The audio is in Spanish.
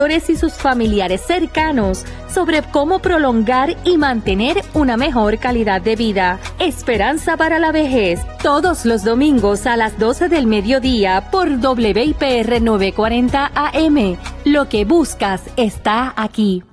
y sus familiares cercanos sobre cómo prolongar y mantener una mejor calidad de vida. Esperanza para la vejez, todos los domingos a las 12 del mediodía por WIPR 940 AM. Lo que buscas está aquí.